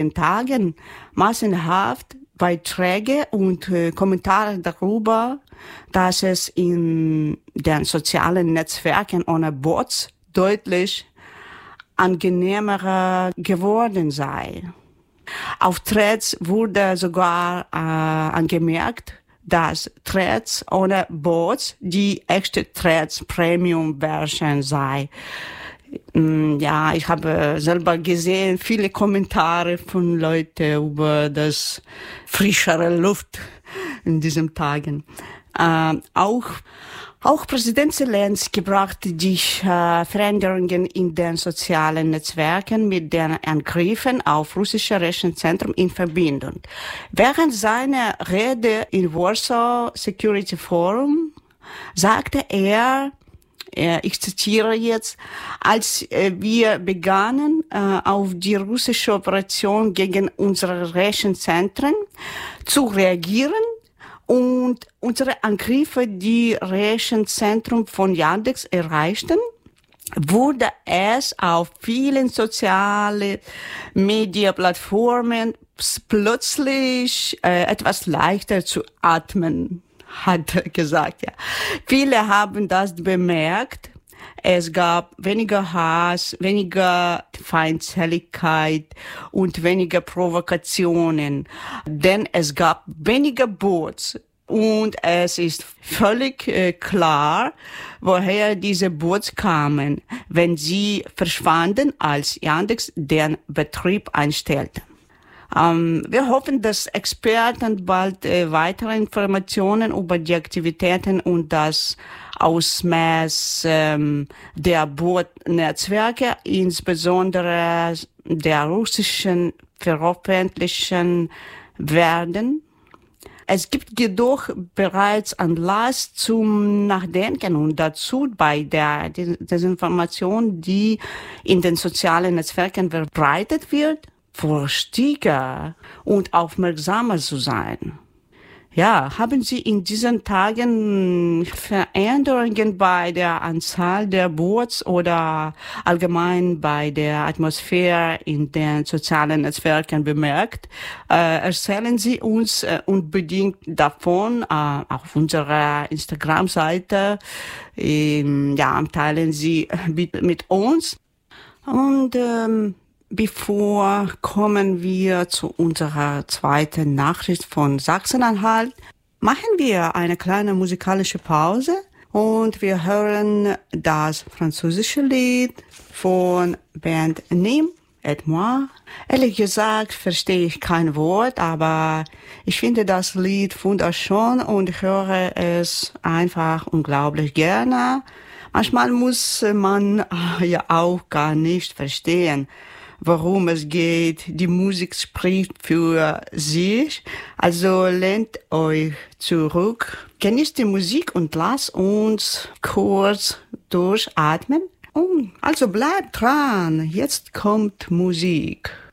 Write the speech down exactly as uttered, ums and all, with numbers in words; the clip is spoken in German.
den Tagen massenhaft Beiträge und äh, Kommentare darüber, dass es in den sozialen Netzwerken ohne Bots deutlich angenehmer geworden sei. Auf Threads wurde sogar äh, angemerkt, dass Threads ohne Bots die echte Threads Premium Version sei. Ja, ich habe selber gesehen, viele Kommentare von Leuten über das frischere Luft in diesen Tagen. Äh, auch, auch Präsident Zelensky brachte die äh, Veränderungen in den sozialen Netzwerken mit den Angriffen auf russische Rechenzentren in Verbindung. Während seiner Rede im Warsaw Security Forum sagte er, ich zitiere jetzt, als wir begannen, auf die russische Operation gegen unsere Rechenzentren zu reagieren und unsere Angriffe die Rechenzentren von Yandex erreichten, wurde es auf vielen sozialen Media-Plattformen plötzlich äh, etwas leichter zu atmen, hat er gesagt, ja. Viele haben das bemerkt. Es gab weniger Hass, weniger Feindseligkeit und weniger Provokationen, denn es gab weniger Bots. Und es ist völlig äh, klar, woher diese Bots kamen, wenn sie verschwanden, als Yandex den Betrieb einstellte. Ähm, wir hoffen, dass Experten bald äh, weitere Informationen über die Aktivitäten und das Ausmaß ähm, der Bot-Netzwerke, insbesondere der russischen, veröffentlichen werden. Es gibt jedoch bereits Anlass zum Nachdenken und dazu bei der Desinformation, die in den sozialen Netzwerken verbreitet wird, vorsichtiger und aufmerksamer zu sein. Ja, haben Sie in diesen Tagen Veränderungen bei der Anzahl der Bots oder allgemein bei der Atmosphäre in den sozialen Netzwerken bemerkt? Äh, erzählen Sie uns äh, unbedingt davon äh, auf unserer Instagram-Seite. Ähm, ja, teilen Sie mit, mit uns. Und ähm, Bevor kommen wir zu unserer zweiten Nachricht von Sachsen-Anhalt, machen wir eine kleine musikalische Pause und wir hören das französische Lied von Band Nîmes et moi. Ehrlich gesagt verstehe ich kein Wort, aber ich finde das Lied wunderschön und ich höre es einfach unglaublich gerne. Manchmal muss man ja auch gar nicht verstehen, worum es geht. Die Musik spricht für sich. Also lehnt euch zurück, genießt die Musik und lasst uns kurz durchatmen. Also bleibt dran, jetzt kommt Musik.